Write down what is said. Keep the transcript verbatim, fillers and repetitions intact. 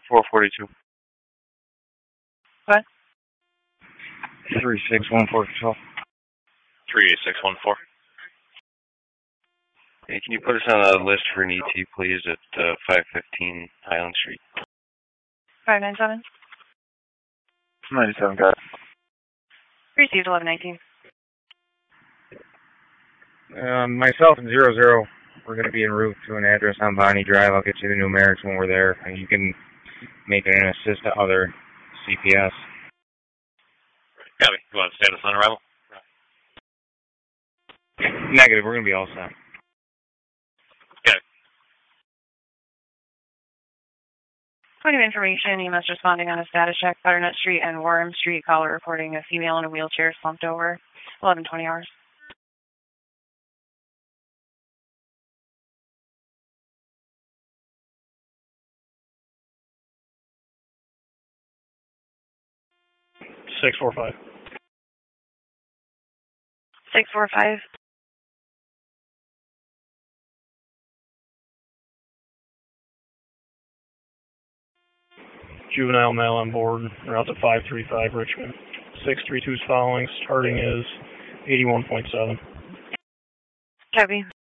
four forty-two. What? three six one four control. three eight six one four. Hey, can you put us on a list for an E T, please, at uh, five fifteen Highland Street? five nine seven. ninety-seven, got it. Received eleven nineteen. Um, myself and Zero Zero, we're going to be en route to an address on Bonnie Drive. I'll get you the numerics when we're there, and you can make it an assist to other C P S. Copy. You want status on arrival? Negative. We're going to be all set. Copy. Point of information, E M S responding on a status check, Butternut Street and Warham Street. Caller reporting a female in a wheelchair slumped over. eleven twenty hours. six four five. six four five. Juvenile male on board. Route to five three five Richmond. six three two is following. Starting is eighty-one point seven. Copy.